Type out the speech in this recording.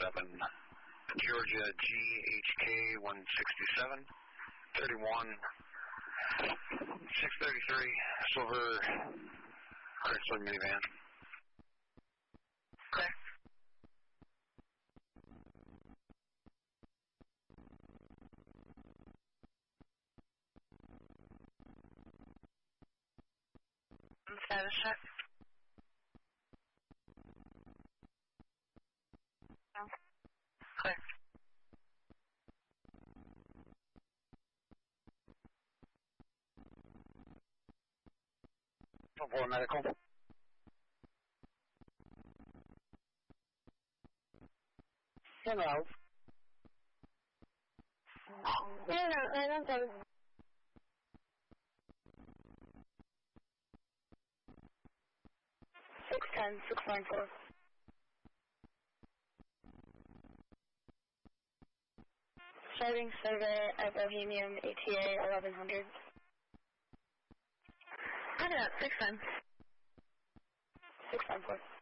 Georgia GHK 167, 31, 633, silver Chrysler minivan. Okay. Status check. No. Clear. For medical. Hello. No, I don't know. 610, 694. Starting survey at Bohemian ATA 1100. I got 610. 694.